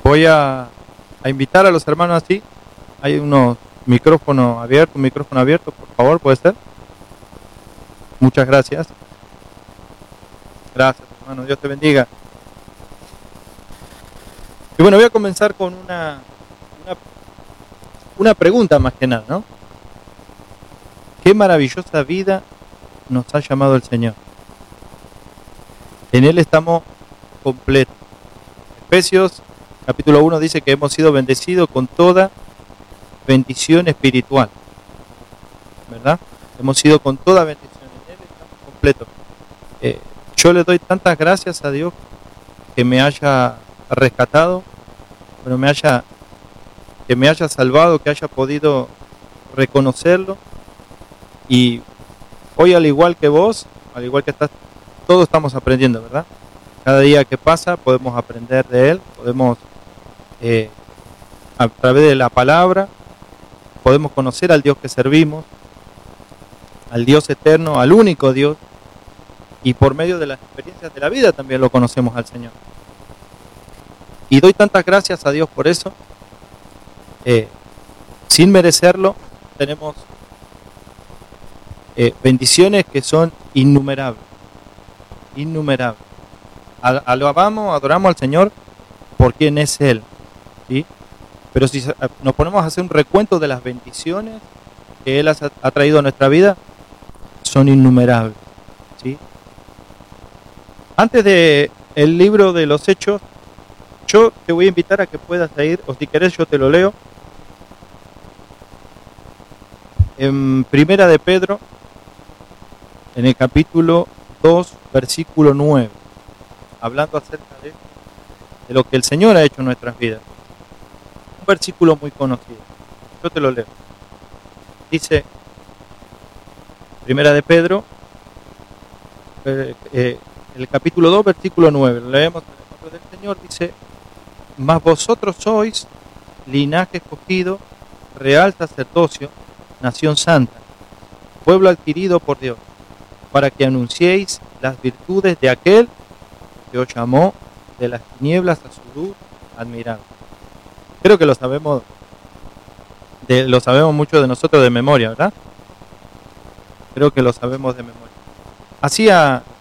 Voy a invitar a los hermanos así. Hay unos micrófonos abiertos, un micrófono abierto, por favor, ¿puede ser? Muchas gracias. Gracias, hermano. Dios te bendiga. Y bueno, voy a comenzar con una pregunta más que nada, ¿no? Qué maravillosa vida nos ha llamado el Señor. En Él estamos completos. Efesios capítulo 1 dice que hemos sido bendecidos con toda bendición espiritual, ¿verdad? Hemos sido con toda bendición, en Él estamos completos. Yo le doy tantas gracias a Dios que me haya rescatado, pero que me haya salvado, que haya podido reconocerlo. Y hoy, al igual que vos, al igual que estás, todos estamos aprendiendo, ¿verdad? Cada día que pasa podemos aprender de Él, podemos, a través de la palabra, podemos conocer al Dios que servimos, al Dios eterno, al único Dios, y por medio de las experiencias de la vida también lo conocemos al Señor. Y doy tantas gracias a Dios por eso. Sin merecerlo, tenemos bendiciones que son innumerables. Innumerables. Alabamos, adoramos al Señor por quien es Él, ¿sí? Pero si nos ponemos a hacer un recuento de las bendiciones que Él ha traído a nuestra vida, son innumerables, ¿sí? Antes de el libro de los Hechos, yo te voy a invitar a que puedas ir, o si querés yo te lo leo, en Primera de Pedro, en el capítulo 2, versículo 9, hablando acerca de lo que el Señor ha hecho en nuestras vidas. Un versículo muy conocido. Yo te lo leo. Dice, Primera de Pedro, el capítulo 2, versículo 9. Lo leemos en el nombre del Señor. Dice, mas vosotros sois linaje escogido, real sacerdocio, nación santa, pueblo adquirido por Dios, para que anunciéis las virtudes de aquel que os llamó de las tinieblas a su luz admirable. Creo que lo sabemos mucho de nosotros de memoria, ¿verdad? Creo que lo sabemos de memoria. Hacía